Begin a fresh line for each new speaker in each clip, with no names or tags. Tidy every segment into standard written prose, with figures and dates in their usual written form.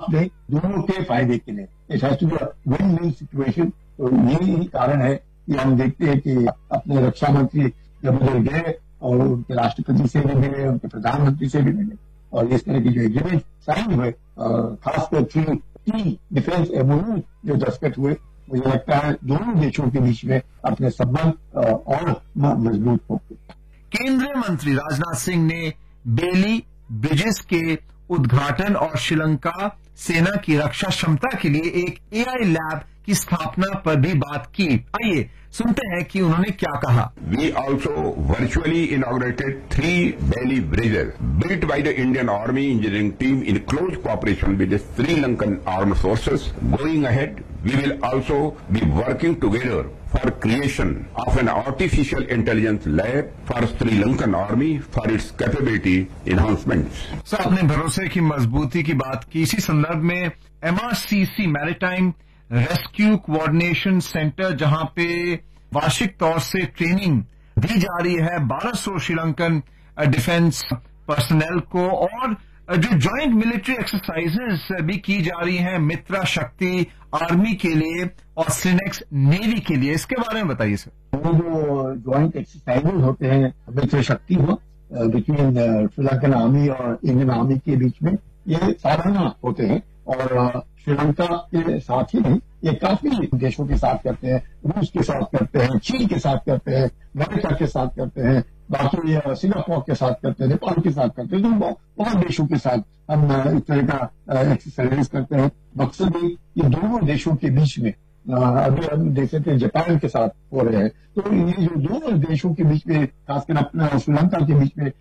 Loss नहीं, दोनों के फायदे के लिए। It has to be win win situation. तो यही कारण है कि हम देखते हैं कि अपने रक्षा मंत्री जब उधर गए और उनके राष्ट्रपति से भी मिले, उनके प्रधानमंत्री से भी मिले, और इस तरह की जो एग्रीमेंट साइन हुए, खासकर 3 डिफेंस एमओयू जो दस्तखत हुए, मुझे लगता है दोनों देशों के बीच में अपने संबंध और मजबूत होंगे।
केंद्रीय मंत्री राजनाथ सिंह ने बेली ब्रिजेस के उद्घाटन और श्रीलंका सेना की रक्षा क्षमता के लिए एक एआई लैब की स्थापना पर भी बात की। आइए सुनते हैं कि उन्होंने क्या कहा।
We also virtually inaugurated 3 Bailey bridges built by the Indian Army engineering team in close cooperation with the Sri Lankan armed forces. Going ahead, we will also be working together for creation of an artificial intelligence lab for Sri Lankan Army for its capability enhancements.
Sir, आपने भरोसे की मजबूती की बात की। इसी संदर्भ में MRCC maritime rescue coordination centre, जहां पे वार्षिक तौर से ट्रेनिंग दी जा रही है 1200 श्रीलंकन डिफेंस पर्सनल को, और जो ज्वाइंट मिलिट्री एक्सरसाइजेस भी की जा रही हैं मित्रा शक्ति आर्मी के लिए और सिनेक्स नेवी के लिए, इसके बारे में बताइए सर।
वो जो ज्वाइंट एक्सरसाइजेज होते हैं मित्र शक्ति हो बिटवीन श्रीलंकन आर्मी और इंडियन आर्मी के बीच में, ये सालाना होते हैं और श्रीलंका के साथ ही नहीं, ये काफी देशों के साथ करते हैं, रूस के साथ करते हैं, चीन के साथ करते हैं, अमेरिका के साथ करते हैं, बाकी सिंगापुर के साथ करते हैं, नेपाल के साथ करते हैं, तो बहुत देशों के साथ हम इस तरह का एक्सरसाइज करते हैं। मकसद ये दोनों देशों के बीच में, अभी हम देख सकते हैं जापान के साथ हो रहे हैं, तो ये जो दोनों देशों के बीच में, खासकर अपना श्रीलंका के बीच में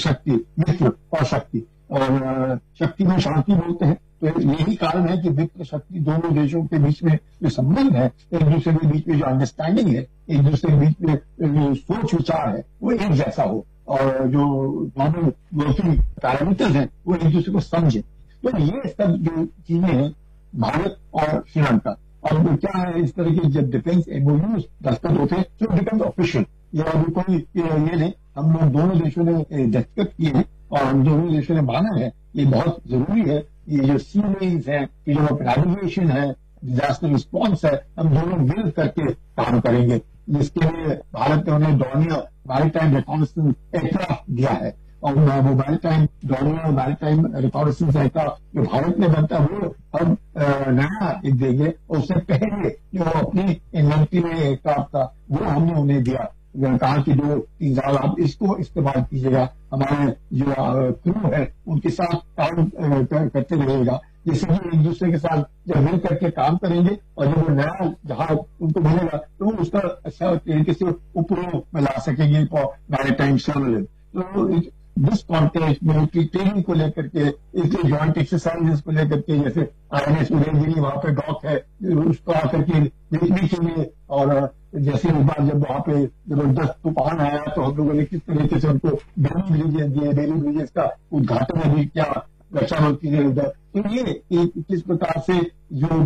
मित्र और शक्ति, और शक्ति में शांति बोलते हैं, तो यही कारण है कि मित्र शक्ति दोनों देशों के बीच में जो संबंध है, एक दूसरे के बीच में जो अंडरस्टैंडिंग है, एक दूसरे के बीच में जो सोच विचार है, वो एक जैसा हो, और जो नॉर्मल वर्किंग पैरामीटर्स हैं वो एक दूसरे को समझे। तो ये सब जो चीजें हैं भारत और श्रीलंका, और क्या है, इस तरह के जब डिफेंस एमओयूज दस्तखत होते हैं तो बिकम्स ऑफिशियल। या कोई ये नहीं, हम लोग दोनों देशों ने दस्तखत किए हैं और हम दोनों देशों ने माना है, ये बहुत जरूरी है। ये जो सी लेन्स है, ये जो नेविगेशन है, डिजास्टर रिस्पॉन्स है, हम दोनों मिल करके काम करेंगे, जिसके लिए भारत ने उन्हें डॉर्नियर मैरीटाइम रिकॉनेसेंस एयरक्राफ्ट दिया है, और वो डॉर्नियर मैरीटाइम रिकॉनेसेंस एयरक्राफ्ट जो भारत में बनता है वो हम नया एक देंगे, और उससे पहले जो अपनी इन्वेंट्री में एयरक्राफ्ट था वो हमने उन्हें दिया, कहा कि 2-3 साल आप इसको इस्तेमाल कीजिएगा, हमारे जो क्रू है उनके साथ काम करते रहिएगा, जिससे कि एक दूसरे के साथ जब मिल करके काम करेंगे और जब वो नया जहाज उनको मिलेगा तो वो उसका अच्छा तरीके से उपयोग में ला सकेंगे फॉर मैरीटाइम सर्वेलेंस। तो दिस कॉन्टेक्स्ट मिलिट्री ट्रेनिंग को लेकर के, इसलिए ज्वाइंट एक्सरसाइजेस को लेकर के, जैसे INS उदयगिरी वहां पे डॉक है, उसको आकर के देखने के लिए, और जैसे एक बार जब वहां पे जबरदस्त तूफान आया तो हम लोगों ने किस तरीके से उनको बेली ब्रिजेस दिए, बेली ब्रिजेस का उद्घाटन अभी क्या रक्षा मंत्री ने उधर। तो ये किस प्रकार से जो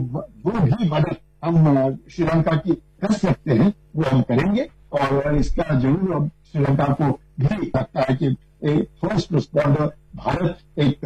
भी मदद हम श्रीलंका की कर सकते हैं वो हम करेंगे, और इसका जरूर हम श्रीलंका को भी लगता है कि फर्स्ट रिस्पॉन्डर भारत एक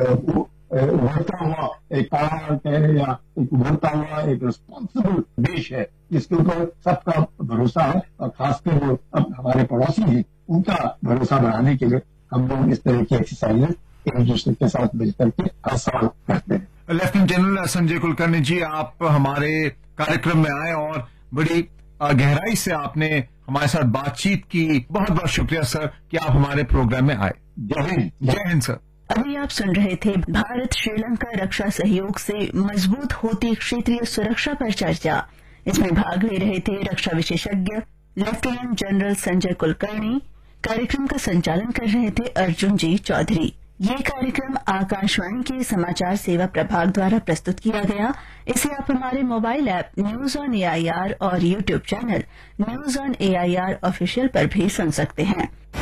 उभरता हुआ एक या एक उभरता हुआ एक रिस्पॉन्सिबल देश है, जिसके ऊपर सबका भरोसा है, और खासकर जो अब हमारे पड़ोसी हैं उनका भरोसा बढ़ाने के लिए हम लोग इस तरह की एक्सरसाइजेस एक दूसरे के साथ मिलकर के हर साल करते हैं।
लेफ्टिनेंट जनरल संजय कुलकर्णी जी, आप हमारे कार्यक्रम में आए और बड़ी गहराई से आपने हमारे साथ बातचीत की। बहुत बहुत शुक्रिया सर कि आप हमारे प्रोग्राम में आए। जय हिंद सर।
अभी आप सुन रहे थे भारत श्रीलंका रक्षा सहयोग से मजबूत होती क्षेत्रीय सुरक्षा पर चर्चा। इसमें भाग ले रहे थे रक्षा विशेषज्ञ लेफ्टिनेंट जनरल संजय कुलकर्णी। कार्यक्रम का संचालन कर रहे थे अर्जुन जी चौधरी। ये कार्यक्रम आकाशवाणी के समाचार सेवा प्रभाग द्वारा प्रस्तुत किया गया। इसे आप हमारे mobile app news on AIR और YouTube channel news on AIR official पर भी सुन सकते हैं।